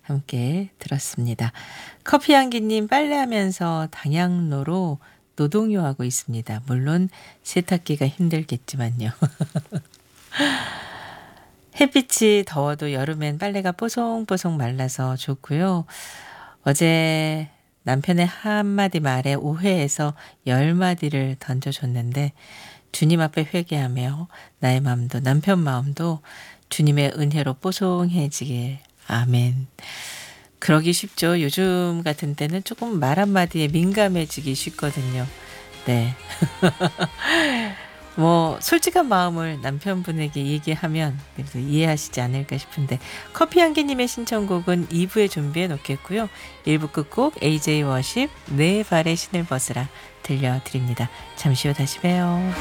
함께 들었습니다. 커피향기님 빨래하면서 당양로로 노동요하고 있습니다. 물론 세탁기가 힘들겠지만요. 햇빛이 더워도 여름엔 빨래가 뽀송뽀송 말라서 좋고요. 어제 남편의 한마디 말에 오해해서 10마디를 던져줬는데 주님 앞에 회개하며 나의 마음도 남편 마음도 주님의 은혜로 뽀송해지길. 아멘. 그러기 쉽죠. 요즘 같은 때는 조금 말 한마디에 민감해지기 쉽거든요. 네. 뭐 솔직한 마음을 남편분에게 얘기하면 그래도 이해하시지 않을까 싶은데 커피향기님의 신청곡은 2부에 준비해 놓겠고요. 1부 끝곡 AJ 워십 내 발에 신을 벗으라 들려드립니다. 잠시 후 다시 봬요.